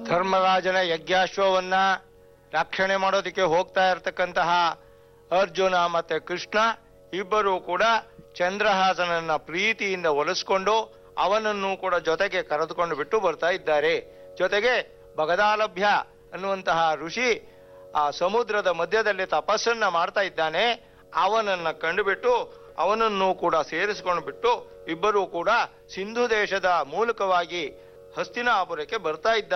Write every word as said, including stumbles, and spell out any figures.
ಧರ್ಮರಾಜನ ಯಜ್ಞಾಶ್ವವನ್ನ ರಕ್ಷಣೆ ಮಾಡೋದಕ್ಕೆ ಹೋಗ್ತಾ ಇರತಕ್ಕಂತಹ ಅರ್ಜುನ ಮತ್ತೆ ಕೃಷ್ಣ ಇಬ್ಬರೂ ಕೂಡ ಚಂದ್ರಹಾಸನನ್ನ ಪ್ರೀತಿಯಿಂದ ಒಲಿಸ್ಕೊಂಡು ಅವನನ್ನು ಕೂಡ ಜೊತೆಗೆ ಕರೆದುಕೊಂಡು ಬಿಟ್ಟು ಬರ್ತಾ ಇದ್ದಾರೆ. ಜೊತೆಗೆ ಭಗದಾಲಭ್ಯ ಅನ್ನುವಂತಹ ಋಷಿ ಆ ಸಮುದ್ರದ ಮಧ್ಯದಲ್ಲಿ ತಪಸ್ಸನ್ನ ಮಾಡ್ತಾ ಇದ್ದಾನೆ. ಅವನನ್ನ ಕಂಡುಬಿಟ್ಟು ಅವನನ್ನು ಕೂಡ ಸೇರಿಸಿಕೊಂಡು ಬಿಟ್ಟು ಇಬ್ಬರೂ ಕೂಡ ಸಿಂಧು ದೇಶದ ಮೂಲಕವಾಗಿ ಹಸ್ತಿನಾಪುರಕ್ಕೆ ಬರ್ತಾ ಇದ್ದಾರೆ.